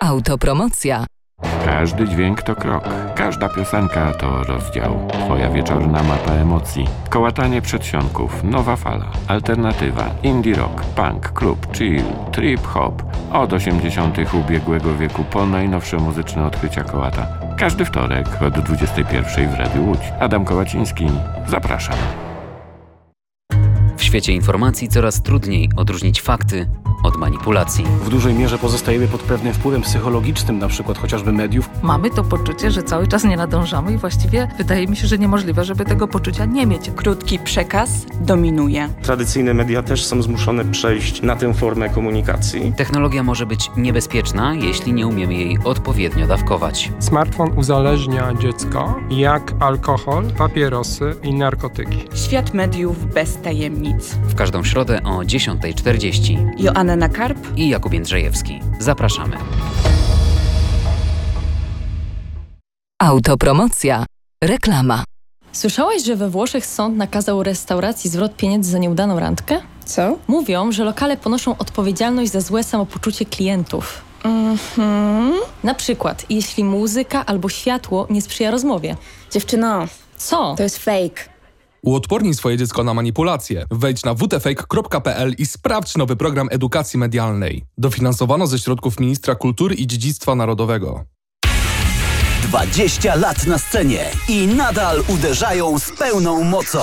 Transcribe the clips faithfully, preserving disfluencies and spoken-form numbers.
Autopromocja. Każdy dźwięk to krok, każda piosenka to rozdział. Twoja wieczorna mapa emocji. Kołatanie przedsionków, nowa fala, alternatywa, indie rock, punk, klub, chill, trip hop. Od osiemdziesiątych ubiegłego wieku po najnowsze muzyczne odkrycia kołata. Każdy wtorek od dwudziestej pierwszej w Radiu Łódź. Adam Kołaciński, zapraszam. W świecie informacji coraz trudniej odróżnić fakty od manipulacji. W dużej mierze pozostajemy pod pewnym wpływem psychologicznym, na przykład chociażby mediów. Mamy to poczucie, że cały czas nie nadążamy i właściwie wydaje mi się, że niemożliwe, żeby tego poczucia nie mieć. Krótki przekaz dominuje. Tradycyjne media też są zmuszone przejść na tę formę komunikacji. Technologia może być niebezpieczna, jeśli nie umiemy jej odpowiednio dawkować. Smartfon uzależnia dziecko jak alkohol, papierosy i narkotyki. Świat mediów bez tajemnic. W każdą środę o dziesiąta czterdzieści. Joanna Karp i Jakub Jędrzejewski. Zapraszamy. Autopromocja. Reklama. Słyszałaś, że we Włoszech sąd nakazał restauracji zwrot pieniędzy za nieudaną randkę? Co? Mówią, że lokale ponoszą odpowiedzialność za złe samopoczucie klientów. Mhm. Na przykład, jeśli muzyka albo światło nie sprzyja rozmowie. Dziewczyno, co? To jest fake. Uodpornij swoje dziecko na manipulacje. Wejdź na w t fake kropka p l i sprawdź nowy program edukacji medialnej. Dofinansowano ze środków Ministra Kultury i Dziedzictwa Narodowego. dwadzieścia lat na scenie i nadal uderzają z pełną mocą.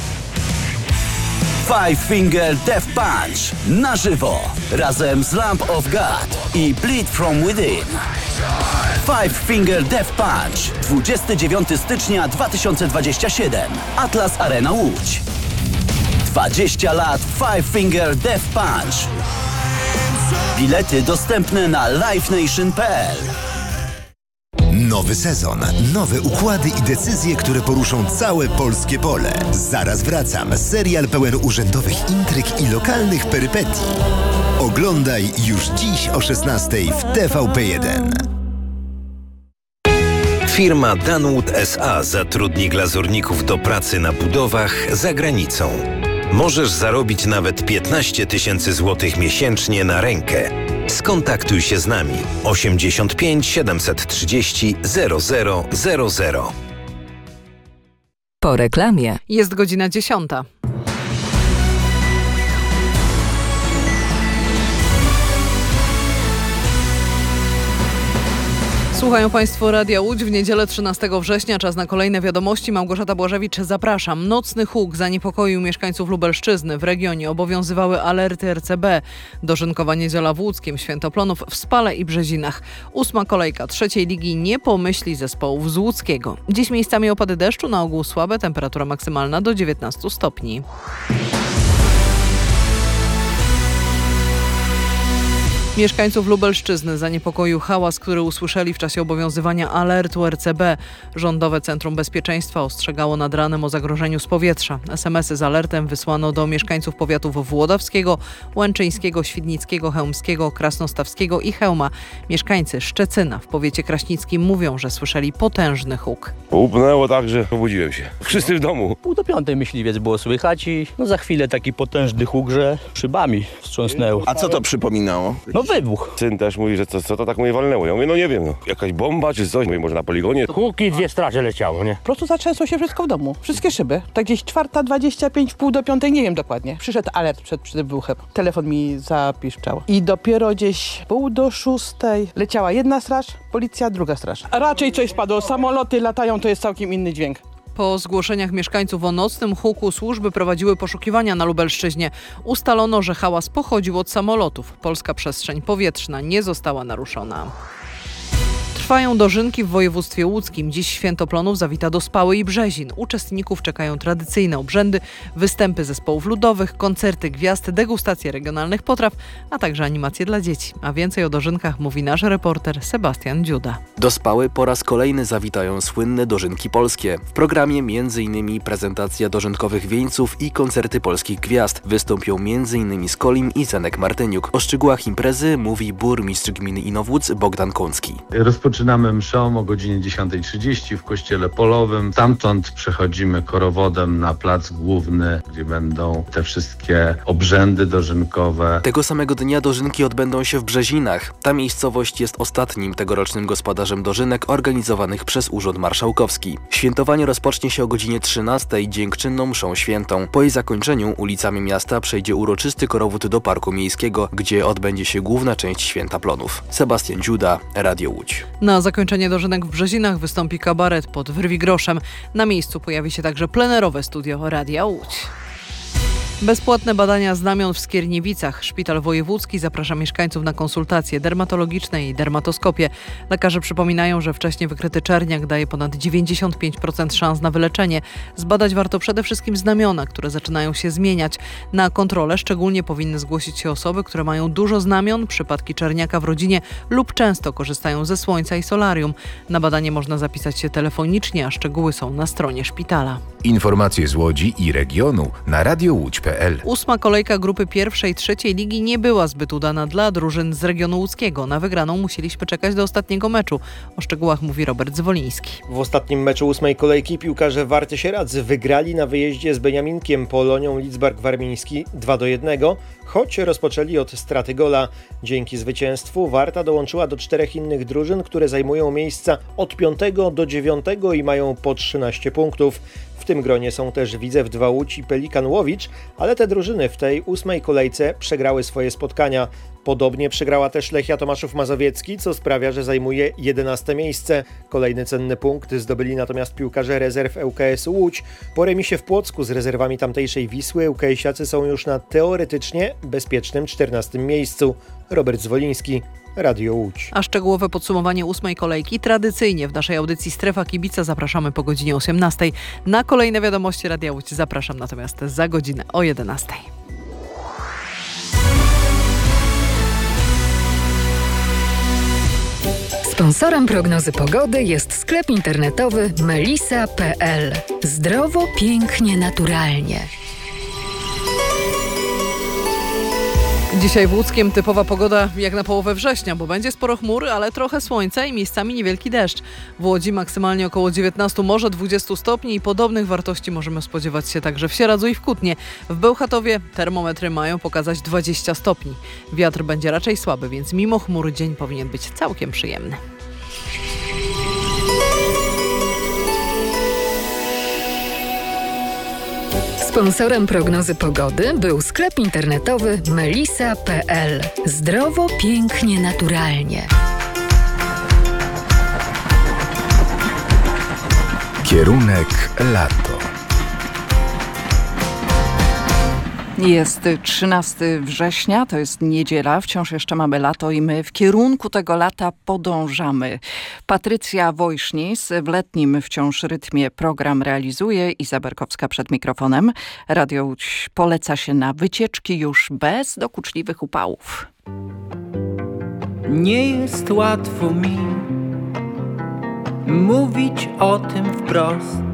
Five Finger Death Punch na żywo razem z Lamb of God i Bleed From Within. Five Finger Death Punch dwudziestego dziewiątego stycznia dwa tysiące dwudziestego siódmego. Atlas Arena Łódź. dwadzieścia lat Five Finger Death Punch. Bilety dostępne na live nation kropka p l. Nowy sezon, nowe układy i decyzje, które poruszą całe polskie pole. Zaraz wracam. Serial pełen urzędowych intryg i lokalnych perypetii. Oglądaj już dziś o szesnastej w T V P jeden. Firma Danwood S A zatrudni glazurników do pracy na budowach za granicą. Możesz zarobić nawet piętnaście tysięcy złotych miesięcznie na rękę. Skontaktuj się z nami osiemdziesiąt pięć siedemset trzydzieści zero zero zero zero. Po reklamie jest godzina dziesiąta. Słuchają Państwo Radia Łódź w niedzielę trzynastego września. Czas na kolejne wiadomości. Małgorzata Błażewicz, zapraszam. Nocny huk zaniepokoił mieszkańców Lubelszczyzny. W regionie obowiązywały alerty R C B. Dożynkowa niedziela w Łódzkiem, Świętoplonów, w Spale i Brzezinach. Ósma kolejka trzeciej ligi nie pomyśli zespołów z łódzkiego. Dziś miejscami opady deszczu, na ogół słabe, temperatura maksymalna do dziewiętnastu stopni. Mieszkańców Lubelszczyzny zaniepokoił hałas, który usłyszeli w czasie obowiązywania alertu R C B. Rządowe Centrum Bezpieczeństwa ostrzegało nad ranem o zagrożeniu z powietrza. es em esy z alertem wysłano do mieszkańców powiatów włodawskiego, łęczyńskiego, świdnickiego, chełmskiego, krasnostawskiego i Chełma. Mieszkańcy Szczecyna w powiecie kraśnickim mówią, że słyszeli potężny huk. Upnęło tak, że obudziłem się. Wszyscy w domu. Pół do piątej myśliwiec było słychać i no za chwilę taki potężny huk, że szybami wstrząsnęło. A co to przypominało? No wybuch. Syn też mówi, że co, co to tak mnie walnęło. Ja mówię, no nie wiem, no. Jakaś bomba czy coś, mówię, może na poligonie. Huki, dwie straże leciało, nie? Po prostu zatrzęsło się wszystko w domu. Wszystkie szyby. Tak gdzieś czwarta dwadzieścia pięć, pół do piątej, nie wiem dokładnie. Przyszedł alert przed, przed wybuchem. Telefon mi zapiszczał. I dopiero gdzieś pół do szóstej leciała jedna straż, policja, druga straż. A raczej coś spadło. Samoloty latają, to jest całkiem inny dźwięk. Po zgłoszeniach mieszkańców o nocnym huku służby prowadziły poszukiwania na Lubelszczyźnie. Ustalono, że hałas pochodził od samolotów. Polska przestrzeń powietrzna nie została naruszona. Trwają dożynki w województwie łódzkim. Dziś Świętoplonów zawita do Spały i Brzezin. Uczestników czekają tradycyjne obrzędy, występy zespołów ludowych, koncerty gwiazd, degustacje regionalnych potraw, a także animacje dla dzieci. A więcej o dożynkach mówi nasz reporter Sebastian Dziuda. Do Spały po raz kolejny zawitają słynne dożynki polskie. W programie między innymi prezentacja dożynkowych wieńców i koncerty polskich gwiazd. Wystąpią między innymi Skolim i Zenek Martyniuk. O szczegółach imprezy mówi burmistrz gminy Inowłódz Bogdan Koński. Rozpoczynamy mszą o godzinie dziesiąta trzydzieści w kościele polowym. Stamtąd przechodzimy korowodem na plac główny, gdzie będą te wszystkie obrzędy dożynkowe. Tego samego dnia dożynki odbędą się w Brzezinach. Ta miejscowość jest ostatnim tegorocznym gospodarzem dożynek organizowanych przez Urząd Marszałkowski. Świętowanie rozpocznie się o godzinie trzynastej dziękczynną mszą świętą. Po jej zakończeniu ulicami miasta przejdzie uroczysty korowód do Parku Miejskiego, gdzie odbędzie się główna część Święta Plonów. Sebastian Dziuda, Radio Łódź. Na zakończenie dożynek w Brzezinach wystąpi kabaret pod Wyrwi-Groszem. Na miejscu pojawi się także plenerowe studio Radia Łódź. Bezpłatne badania znamion w Skierniewicach. Szpital Wojewódzki zaprasza mieszkańców na konsultacje dermatologiczne i dermatoskopię. Lekarze przypominają, że wcześniej wykryty czerniak daje ponad dziewięćdziesiąt pięć procent szans na wyleczenie. Zbadać warto przede wszystkim znamiona, które zaczynają się zmieniać. Na kontrolę szczególnie powinny zgłosić się osoby, które mają dużo znamion, przypadki czerniaka w rodzinie lub często korzystają ze słońca i solarium. Na badanie można zapisać się telefonicznie, a szczegóły są na stronie szpitala. Informacje z Łodzi i regionu na radio łódź kropka p l. Ósma kolejka grupy pierwszej i trzeciej ligi nie była zbyt udana dla drużyn z regionu łódzkiego. Na wygraną musieliśmy czekać do ostatniego meczu. O szczegółach mówi Robert Zwoliński. W ostatnim meczu ósmej kolejki piłkarze Warty Sieradzy wygrali na wyjeździe z Beniaminkiem Polonią Lidzbark Warmiński dwa do jednego, choć rozpoczęli od straty gola. Dzięki zwycięstwu Warta dołączyła do czterech innych drużyn, które zajmują miejsca od piątego do dziewiątego i mają po trzynaście punktów. W tym gronie są też Widzew dwa Łódź i Pelikan Łowicz, ale te drużyny w tej ósmej kolejce przegrały swoje spotkania. Podobnie przegrała też Lechia Tomaszów Mazowiecki, co sprawia, że zajmuje jedenaste miejsce. Kolejny cenny punkt zdobyli natomiast piłkarze rezerw L K S Łódź. Po remisie w Płocku z rezerwami tamtejszej Wisły ŁKS-iacy są już na teoretycznie bezpiecznym czternastym miejscu. Robert Zwoliński, Radio Łódź. A szczegółowe podsumowanie ósmej kolejki tradycyjnie w naszej audycji Strefa Kibica zapraszamy po godzinie osiemnastej. Na kolejne wiadomości Radia Łódź zapraszam natomiast za godzinę o jedenastej. Sponsorem prognozy pogody jest sklep internetowy melisa kropka p l. Zdrowo, pięknie, naturalnie. Dzisiaj w Łódzkiem typowa pogoda jak na połowę września, bo będzie sporo chmur, ale trochę słońca i miejscami niewielki deszcz. W Łodzi maksymalnie około dziewiętnaście, może dwadzieścia stopni i podobnych wartości możemy spodziewać się także w Sieradzu i w Kutnie. W Bełchatowie termometry mają pokazać dwadzieścia stopni. Wiatr będzie raczej słaby, więc mimo chmur dzień powinien być całkiem przyjemny. Sponsorem prognozy pogody był sklep internetowy melisa kropka p l. Zdrowo, pięknie, naturalnie. Kierunek lato. Jest trzynastego września, to jest niedziela, wciąż jeszcze mamy lato i my w kierunku tego lata podążamy. Patrycja Wojsznis w letnim wciąż rytmie program realizuje, Iza Berkowska przed mikrofonem. Radio Łódź poleca się na wycieczki już bez dokuczliwych upałów. Nie jest łatwo mi mówić o tym wprost.